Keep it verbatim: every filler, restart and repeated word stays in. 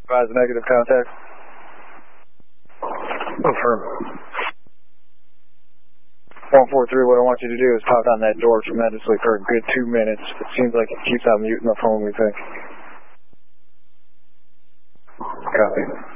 Advise negative contact. Affirm. one four three, what I want you to do is pound on that door tremendously for a good two minutes. It seems like it keeps on muting the phone, we think. Copy.